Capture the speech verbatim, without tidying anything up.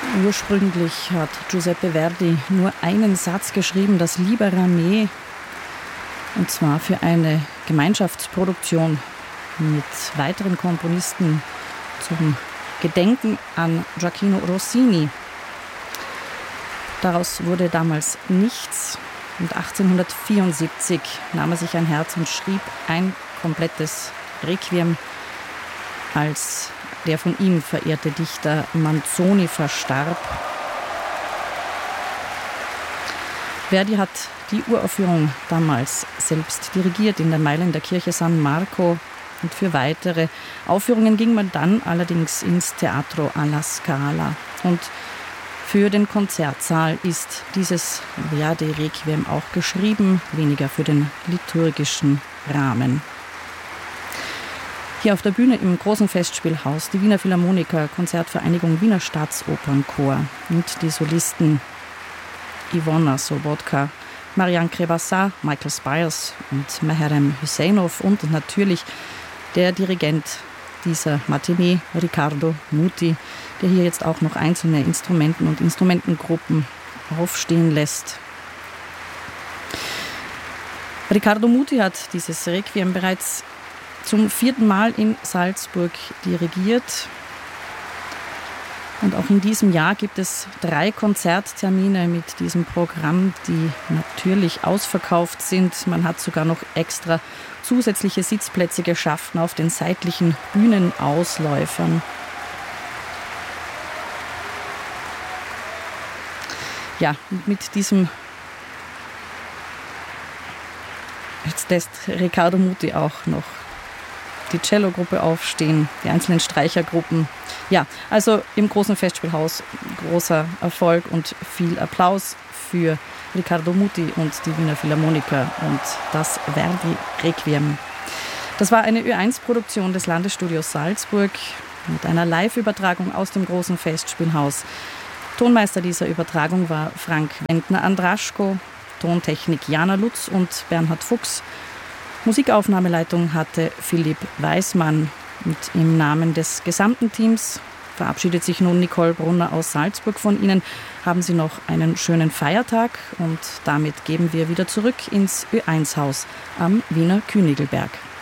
Ursprünglich hat Giuseppe Verdi nur einen Satz geschrieben, das Libera Me, und zwar für eine Gemeinschaftsproduktion mit weiteren Komponisten zum Gedenken an Gioacchino Rossini. Daraus wurde damals nichts und achtzehnhundertvierundsiebzig nahm er sich ein Herz und schrieb ein komplettes Requiem, als der von ihm verehrte Dichter Manzoni verstarb. Verdi hat die Uraufführung damals selbst dirigiert in der Mailänder Kirche San Marco, und für weitere Aufführungen ging man dann allerdings ins Teatro alla Scala. Und für den Konzertsaal ist dieses Verdi Requiem auch geschrieben, weniger für den liturgischen Rahmen. Hier auf der Bühne im großen Festspielhaus die Wiener Philharmoniker, Konzertvereinigung Wiener Staatsopernchor und die Solisten Ivona Sobotka, Marianne Krebassat, Michael Spires und Meherem Hüseinov und natürlich der Dirigent dieser Matinee, Riccardo Muti, der hier jetzt auch noch einzelne Instrumenten und Instrumentengruppen aufstehen lässt. Riccardo Muti hat dieses Requiem bereits zum vierten Mal in Salzburg dirigiert. Und auch in diesem Jahr gibt es drei Konzerttermine mit diesem Programm, die natürlich ausverkauft sind. Man hat sogar noch extra zusätzliche Sitzplätze geschaffen auf den seitlichen Bühnenausläufern. Ja, und mit diesem jetzt lässt Riccardo Muti auch noch die Cello-Gruppe aufstehen, die einzelnen Streichergruppen. Ja, also im großen Festspielhaus großer Erfolg und viel Applaus für Riccardo Muti und die Wiener Philharmoniker und das Verdi Requiem. Das war eine Ö eins Produktion des Landesstudios Salzburg mit einer Live-Übertragung aus dem großen Festspielhaus. Tonmeister dieser Übertragung war Frank Wendner-Andraschko, Tontechnik Jana Lutz und Bernhard Fuchs. Musikaufnahmeleitung hatte Philipp Weismann. Und im Namen des gesamten Teams verabschiedet sich nun Nicole Brunner aus Salzburg von Ihnen. Haben Sie noch einen schönen Feiertag und damit geben wir wieder zurück ins Ö eins Haus am Wiener Königelberg.